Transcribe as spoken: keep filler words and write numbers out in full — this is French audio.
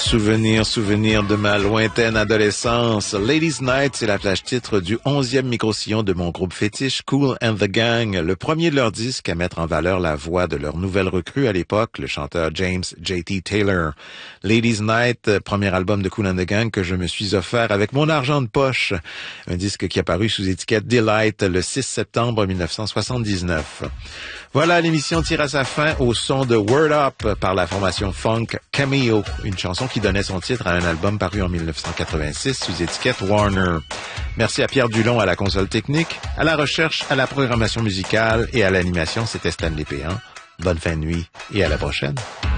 Souvenir, souvenir de ma lointaine adolescence. Ladies Night, c'est la plage titre du onzième micro-sillon de mon groupe fétiche Kool and the Gang, le premier de leur disque à mettre en valeur la voix de leur nouvelle recrue à l'époque, le chanteur James J T Taylor. Ladies Night, premier album de Kool and the Gang que je me suis offert avec mon argent de poche. Un disque qui a paru sous étiquette Delight le six septembre mille neuf cent soixante-dix-neuf. Voilà, l'émission tire à sa fin au son de Word Up par la formation funk Cameo, une chanson qui donnait son titre à un album paru en mille neuf cent quatre-vingt-six sous étiquette Warner. Merci à Pierre Dulon à la console technique, à la recherche, à la programmation musicale et à l'animation, c'était Stanley Péan. Bonne fin de nuit et à la prochaine.